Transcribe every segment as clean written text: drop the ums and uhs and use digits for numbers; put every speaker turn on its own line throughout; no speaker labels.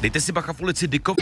Dejte si bacha v ulici Dykova.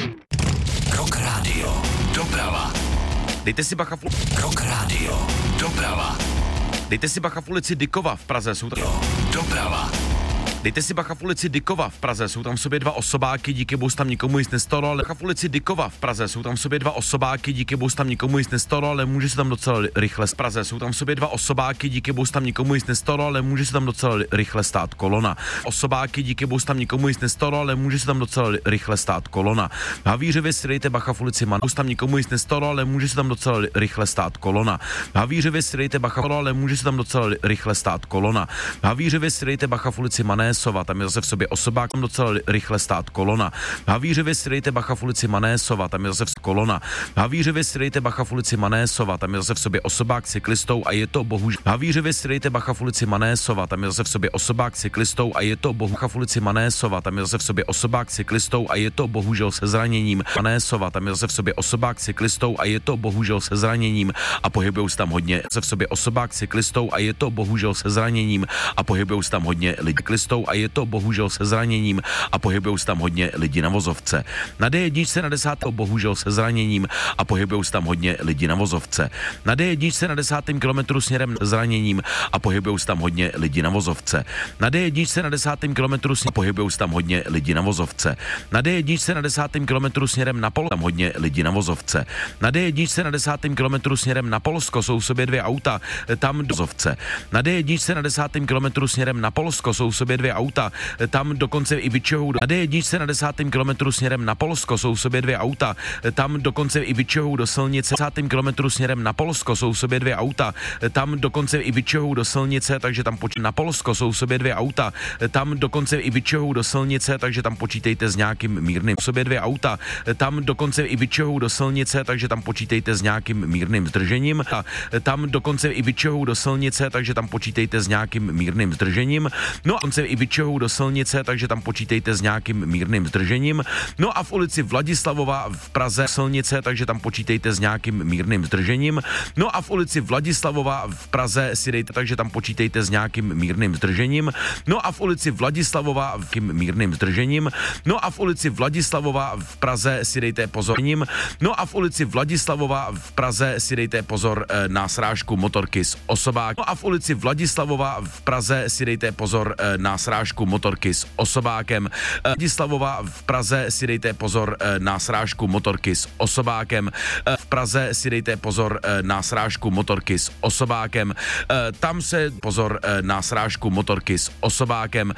Rock Radio. Doprava.
Dejte si bacha v
Rock Radio. Doprava.
Dejte si bacha v ulici Dykova v Praze. Jsou tam...
Doprava.
Dejte si bacha v ulici Dykova v Praze, jsou tam v sobě dva osobáky, díky bohu tam nikomu nic nestalo, ale bacha v ulici Dykova v Praze, jsou tam v sobě dva osobáky, díky bohu tam nikomu nic nestalo, ale může se tam docela rychle z Praze, jsou tam v sobě dva osobáky, díky bohu tam nikomu nic nestalo, ale může se tam docela rychle stát kolona. Osobáky, díky bohu tam nikomu nic nestalo, ale může se tam docela rychle stát kolona. V Havířově si dejte bacha v ulici Manus, tam nikomu nic nestalo, ale může se tam docela rychle stát kolona. V Havířově si dejte bacha, ale může se tam docela rychle stát kolona. V Havířově si dejte bacha v ulici Manésova, tam je zase v sobě osobák, tam docela rychle stát kolona. V Havířově si dejte bacha v ulici Manésova, tam je zase v kolona. V Havířově si dejte bacha v ulici Manésova, tam je zase v sobě osobák cyklistou a je to bohužel. V Havířově si dejte bacha v ulici Manésova, tam je zase v sobě osobák cyklistou a je to bohužel. V ulici Manésova, tam je zase v sobě osobák cyklistou a je to bohužel se zraněním. Manésova, tam je zase v sobě osobák cyklistou a je to bohužel se zraněním a pohybují se tam hodně v sobě osobák cyklistou a je to bohužel se zraněním a pohybují se tam hodně lidí cyklistou a je to bohužel se zraněním a pohybují se tam hodně lidí na vozovce. Na D1 na 10. bohužel se zraněním a pohybují se tam hodně lidí na vozovce. Na D1 na 10. kilometru směrem zraněním a pohybují se tam hodně lidí na vozovce. Na D1 na 10. kilometru směrem pohybují se tam hodně lidí na vozovce. Na D1 na 10. kilometru směrem na Polsko tam hodně lidí na vozovce. Na D1 na 10. kilometru směrem na Polsko jsou v sobě dvě auta, tam do vozovce. Na D1 na 10. kilometru směrem na Polsko jsou v sobě dvě auta, tam dokonce i vyčehou. Na D1 na 10. kilometru směrem na Polsko jsou v sobě dvě auta, tam dokonce i vyčehou do silnice. Na 10. kilometru směrem na Polsko jsou v sobě dvě auta, tam dokonce i vyčehou do silnice, takže tam na Polsko jsou v sobě dvě auta, tam dokonce i vyčehou do silnice, takže tam počítejte s nějakým mírným. V sobě dvě auta, tam dokonce i vyčehou do silnice, takže tam počítejte s nějakým mírným zdržením. A tam dokonce i vyčehou do silnice, takže tam počítejte s nějakým mírným zdržením. No a dokonce i vyčehou do silnice, takže tam počítejte s nějakým mírným zdržením. No a v ulici Vladislavova v Praze silnice, takže tam počítejte s nějakým mírným zdržením. No a v ulici Vladislavova v Praze si dejte, takže tam počítejte s nějakým mírným zdržením. No a v ulici Vladislavova v mírným zdržením. No a v ulici Vladislavova v Praze si dejte pozor. No a v ulici Vladislavova v Praze si dejte pozor na srážku motorky s osobákem. No a v ulici Vladislavova v Praze si dejte pozor na srážku motorky s osobákem. Vladislavova v Praze si dejte pozor na srážku motorky s osobákem. V Praze si dejte pozor na srážku motorky s osobákem. Tam se pozor na srážku motorky s osobákem.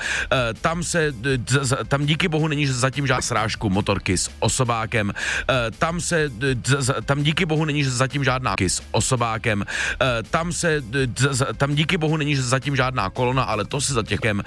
Tam díky bohu není zatím žádná srážku motorky s osobákem. Tam díky bohu není zatím žádná s osobákem. Tam díky bohu není zatím žádná kolona, ale to se za těchem.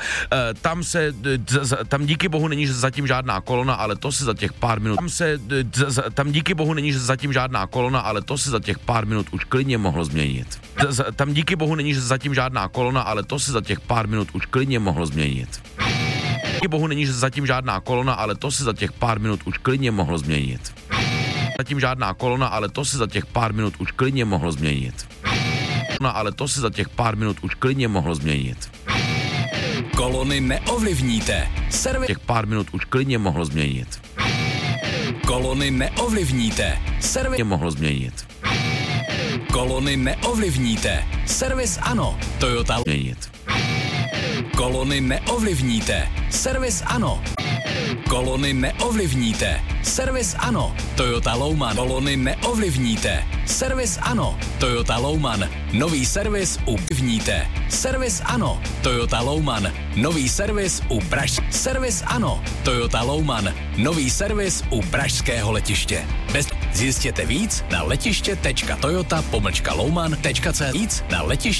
Tam díky bohu není zatím žádná kolona, ale to se za těch pár minut. Tam díky bohu není zatím žádná kolona, ale to se za těch pár minut už klidně mohlo změnit. Tam díky bohu není zatím žádná kolona, ale to se za těch pár minut už klidně mohlo změnit. Díky bohu není zatím žádná kolona, ale to se za těch pár minut už klidně mohlo změnit. Zatím žádná kolona, ale to se za těch pár minut už klidně mohlo změnit. Ale to se za těch pár minut už klidně mohlo změnit.
Kolony neovlivníte.
Těch pár minut už klidně mohlo změnit.
Kolony neovlivníte.
Mohlo změnit.
Kolony neovlivníte. Servis ano. Toyota
Změnit.
Kolony neovlivníte. Servis ano. Kolony neovlivníte. Servis ano. Toyota Louman. Kolony neovlivníte. Servis ano. Toyota Louman. Nový servis ovlivníte. Servis ano. Toyota Louman. Nový servis u Servis ano. Toyota Louman. Nový servis u pražského letiště. Zjistěte víc na letiště.toyota-louman.cz. Víc na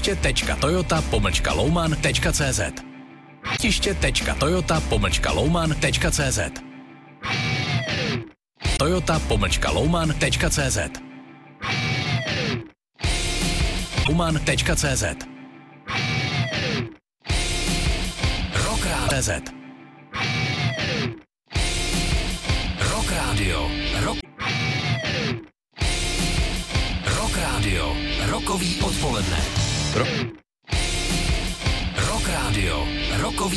letiště.toyota-louman.cz. letiště.toyota-louman.cz. toyota-louman.cz. louman.cz. Rock.cz. Rock Radio. Rock Radio. Rockový odpoledne.